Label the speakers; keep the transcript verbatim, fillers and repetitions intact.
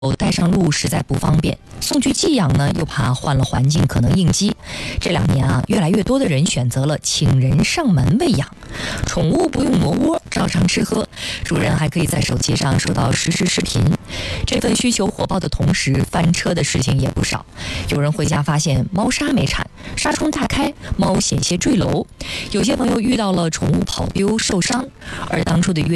Speaker 1: 带上路实在不方便，送去寄养呢，又怕换了环境可能应激。这两年啊，越来越多的人选择了请人上门喂养，宠物不用挪窝，照常吃喝，主人还可以在手机上收到实时视频。这份需求火爆的同时，翻车的事情也不少。有人回家发现猫砂没铲，纱窗大开，猫险些坠楼。有些朋友遇到了宠物跑丢受伤，而当初的约